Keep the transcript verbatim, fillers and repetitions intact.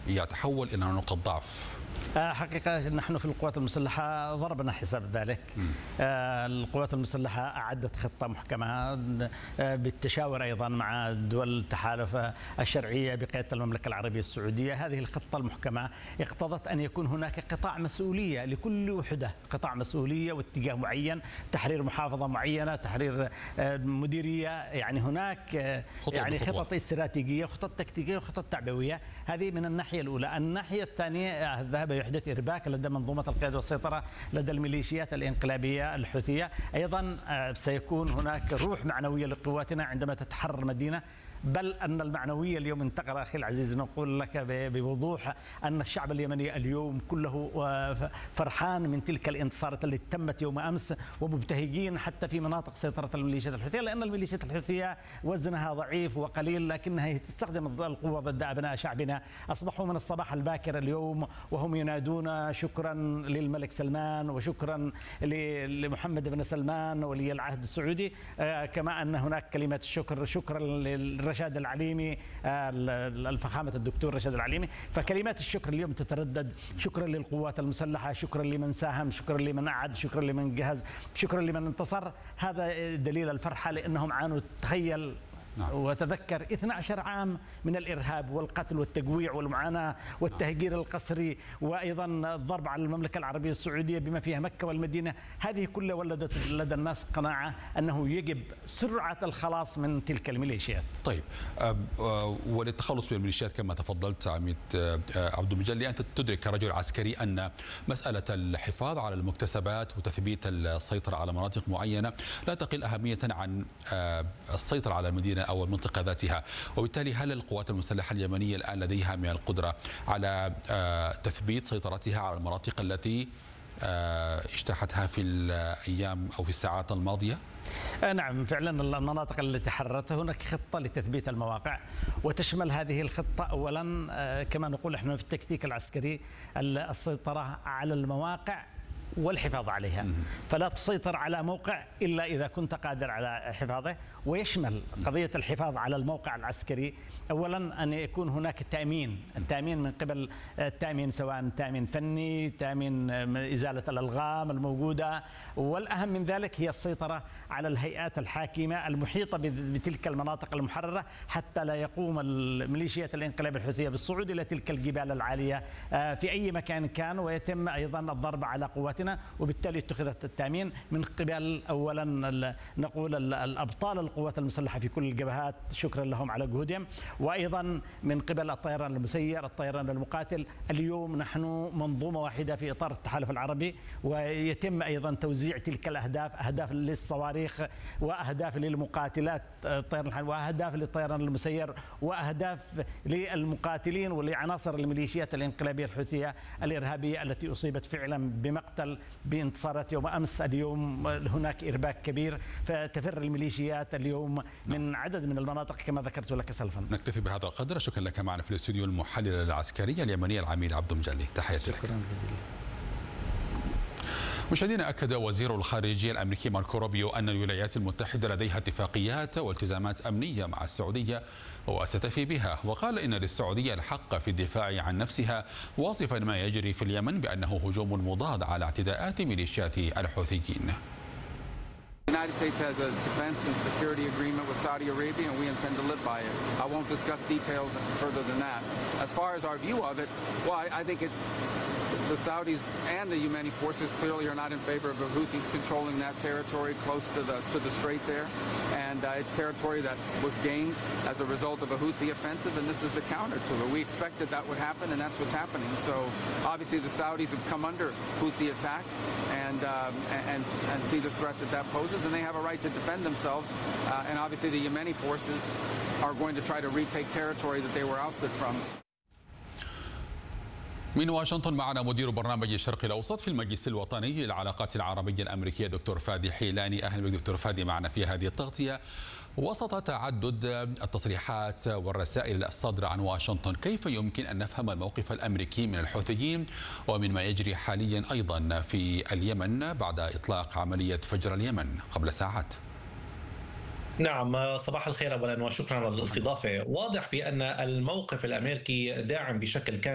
يتحول إلى نقطة ضعف؟ حقيقة نحن في القوات المسلحة ضربنا حساب ذلك. القوات المسلحة أعدت خطة محكمة بالتشاور أيضا مع دول التحالف الشرعية بقيادة المملكة العربية السعودية. هذه الخطة المحكمة اقتضت أن يكون هناك قطاع مسؤولية لكل وحدة، قطاع مسؤولية واتجاه معين، تحرير محافظة معينة، تحرير مديرية، يعني هناك يعني خطط استراتيجية وخطط تكتيكية وخطط تعبوية. هذه من الناحية الأولى. الناحية الثانية الذهاب يحدث إرباك لدى منظومة القيادة والسيطرة لدى الميليشيات الإنقلابية الحوثية. أيضا سيكون هناك روح معنوية لقواتنا عندما تتحرر مدينة، بل أن المعنوية اليوم انتقل. أخي العزيز نقول لك بوضوح أن الشعب اليمني اليوم كله فرحان من تلك الانتصارات التي تمت يوم أمس، ومبتهجين حتى في مناطق سيطرة الميليشيات الحوثية، لأن الميليشيات الحوثية وزنها ضعيف وقليل، لكنها تستخدم القوة ضد أبناء شعبنا. أصبحوا من الصباح الباكر اليوم وهم ينادون شكرا للملك سلمان وشكرا لمحمد بن سلمان ولي العهد السعودي، كما أن هناك كلمات الشكر، شكرا للرشاد العليمي، الفخامة الدكتور رشاد العليمي. فكلمات الشكر اليوم تتردد، شكرا للقوات المسلحة، شكرا لمن ساهم، شكرا لمن أعد، شكرا لمن جهز، شكرا لمن انتصر. هذا دليل الفرحة لأنهم عانوا. تخيل نعم. وتذكر اثني عشر عام من الإرهاب والقتل والتجويع والمعاناة والتهجير القسري، وأيضا الضرب على المملكة العربية السعودية بما فيها مكة والمدينة. هذه كلها ولدت لدى الناس قناعة أنه يجب سرعة الخلاص من تلك الميليشيات. طيب، وللتخلص من الميليشيات كما تفضلت عميد عبد المجلي، أنت تدرك كرجل عسكري أن مسألة الحفاظ على المكتسبات وتثبيت السيطرة على مناطق معينة لا تقل أهمية عن السيطرة على المدينة أو المنطقة ذاتها، وبالتالي هل القوات المسلحة اليمنية الآن لديها من القدرة على تثبيت سيطرتها على المناطق التي اجتاحتها في الأيام أو في الساعات الماضية؟ نعم، فعلا المناطق التي حررتها هناك خطة لتثبيت المواقع، وتشمل هذه الخطة أولا كما نقول احنا في التكتيك العسكري السيطرة على المواقع والحفاظ عليها. فلا تسيطر على موقع إلا إذا كنت قادر على حفاظه. ويشمل قضية الحفاظ على الموقع العسكري أولا أن يكون هناك تأمين، التأمين من قبل التأمين سواء تأمين فني، تأمين إزالة الألغام الموجودة، والأهم من ذلك هي السيطرة على الهيئات الحاكمة المحيطة بتلك المناطق المحررة، حتى لا يقوم الميليشيات الانقلاب الحوثية بالصعود إلى تلك الجبال العالية في أي مكان كان، ويتم أيضا الضرب على قواتنا. وبالتالي اتخذت التأمين من قبل أولا نقول الأبطال القوات المسلحة في كل الجبهات، شكرا لهم على جهودهم، وأيضا من قبل الطيران المسير، الطيران المقاتل. اليوم نحن منظومة واحدة في إطار التحالف العربي، ويتم أيضا توزيع تلك الأهداف، أهداف للصواريخ وأهداف للمقاتلات الطيران وأهداف للطيران المسير وأهداف للمقاتلين ولعناصر الميليشيات الانقلابية الحوثية الإرهابية التي أصيبت فعلا بمقتل بانتصارات يوم أمس. اليوم هناك إرباك كبير، فتفر الميليشيات اليوم من عدد من المناطق كما ذكرت لك سلفا. نكتفي بهذا القدر. شكرا لك. معنا في الاستوديو المحلل العسكري اليمني العميد عبد المجلي، تحياتي لك. شكرا جزيلا. مشاهدينا، أكد وزير الخارجية الأمريكي ماركو روبيو أن الولايات المتحدة لديها اتفاقيات والتزامات أمنية مع السعودية وستفي بها، وقال إن للسعودية الحق في الدفاع عن نفسها، واصفا ما يجري في اليمن بأنه هجوم مضاد على اعتداءات ميليشيات الحوثيين. The United States has a defense and security agreement with Saudi Arabia, and we intend to live by it. I won't discuss details further than that. As far as our view of it, well, I, I think it's the Saudis and the Yemeni forces clearly are not in favor of the Houthis controlling that territory close to the to the strait there, and uh, it's territory that was gained as a result of a Houthi offensive, and this is the counter to it. We expected that would happen, and that's what's happening. So obviously the Saudis have come under Houthi attack, and um, and and see the threat that that poses, and they have a right to defend themselves. Uh, and obviously the Yemeni forces are going to try to retake territory that they were ousted from. من واشنطن معنا مدير برنامج الشرق الأوسط في المجلس الوطني للعلاقات العربية الأمريكية دكتور فادي حيلاني. أهلا بك دكتور فادي معنا في هذه التغطية. وسط تعدد التصريحات والرسائل الصادرة عن واشنطن، كيف يمكن أن نفهم الموقف الأمريكي من الحوثيين ومن ما يجري حاليا أيضا في اليمن بعد إطلاق عملية فجر اليمن قبل ساعات؟ نعم، صباح الخير أولا وشكرا على الاستضافة. واضح بأن الموقف الأمريكي داعم بشكل كامل